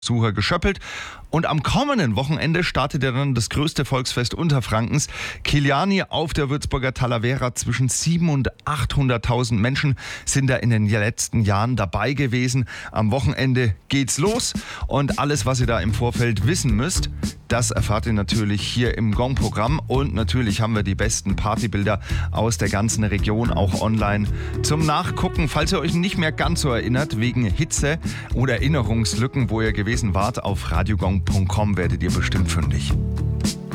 Besucher geschöppelt. Und am kommenden Wochenende startet ja dann das größte Volksfest Unterfrankens. Kiliani auf der Würzburger Talavera. Zwischen 700.000 und 800.000 Menschen sind da in den letzten Jahren dabei gewesen. Am Wochenende geht's los und alles, was ihr da im Vorfeld wissen müsst, das erfahrt ihr natürlich hier im Gong-Programm. Und natürlich haben wir die besten Partybilder aus der ganzen Region auch online zum Nachgucken. Falls ihr euch nicht mehr ganz so erinnert, wegen Hitze oder Erinnerungslücken, wo ihr gewesen wart, auf radiogong.com werdet ihr bestimmt fündig.